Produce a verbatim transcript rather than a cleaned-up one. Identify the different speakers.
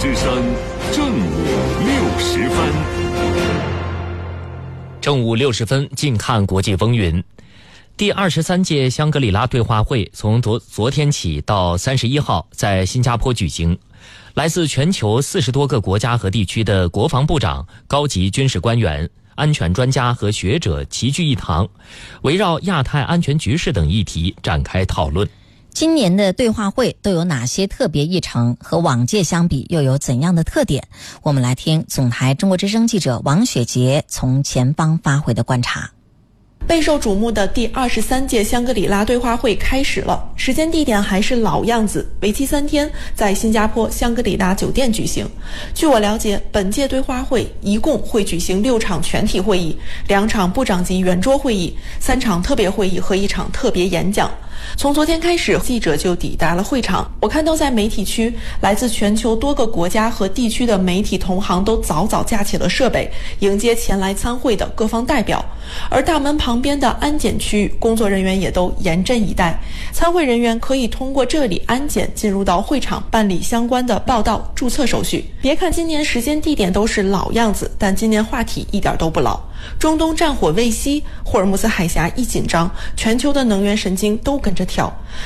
Speaker 1: 之声正午六时分。
Speaker 2: 正午六十分，近看国际风云。第二十三届香格里拉对话会从昨昨天起到三十一号在新加坡举行。来自全球四十多个国家和地区的国防部长、高级军事官员、安全专家和学者齐聚一堂，围绕亚太安全局势等议题展开讨论。
Speaker 3: 今年的对话会都有哪些特别议程？和往届相比又有怎样的特点？我们来听总台中国之声记者王雪杰从前方发回的观察。
Speaker 4: 备受瞩目的第二十三届香格里拉对话会开始了，时间地点还是老样子，为期三天，在新加坡香格里拉酒店举行。据我了解，本届对话会一共会举行六场全体会议，两场部长级圆桌会议，三场特别会议和一场特别演讲。从昨天开始，记者就抵达了会场。我看到在媒体区，来自全球多个国家和地区的媒体同行都早早架起了设备，迎接前来参会的各方代表。而大门旁边的安检区域，工作人员也都严阵以待。参会人员可以通过这里安检进入到会场，办理相关的报到、注册手续。别看今年时间地点都是老样子，但今年话题一点都不老。中东战火未息，霍尔木兹海峡一紧张，全球的能源神经都跟着跳。